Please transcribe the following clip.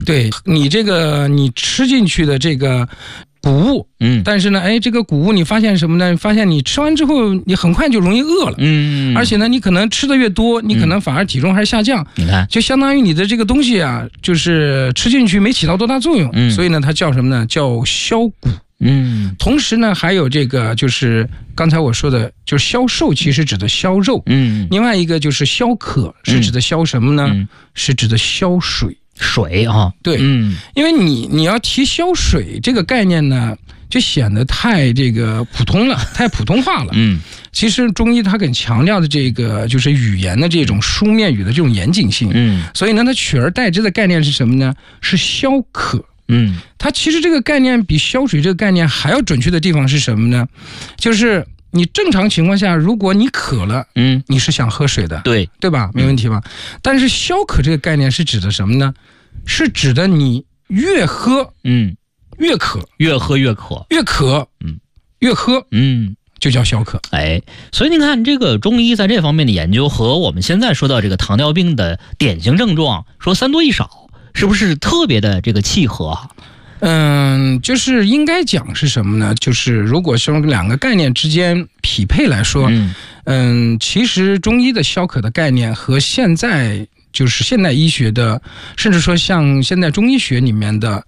对，你吃进去的这个谷物，但是呢，这个谷物你发现什么呢？发现你吃完之后，你很快就容易饿了，而且呢，你可能吃的越多，你可能反而体重还下降。 你看， 就相当于你的这个东西啊，就是吃进去没起到多大作用，所以呢，它叫什么呢？叫消谷。同时呢，还有这个就是刚才我说的，就是消瘦，其实指的消肉。另外一个就是消渴，是指的消什么呢？是指的消水。 水啊， 对，因为你要提消水这个概念呢，就显得太这个普通了，太普通话了。其实中医它更强调的这个就是语言的这种书面语的这种严谨性。所以呢，它取而代之的概念是什么呢？是消渴。它其实这个概念比消水这个概念还要准确的地方是什么呢？就是你正常情况下，如果你渴了，你是想喝水的，对吧？没问题吧？但是消渴这个概念是指的什么呢？是指的你越喝，越渴， 越喝越渴， 越渴，越喝，就叫消渴。 所以你看，这个中医在这方面的研究和我们现在说到这个糖尿病的典型症状，说3多1少，是不是特别的这个契合啊？ 就是应该讲是什么呢？就是如果从两个概念之间匹配来说，其实中医的消渴的概念和现在就是现代医学的，甚至说像现在中医学里面的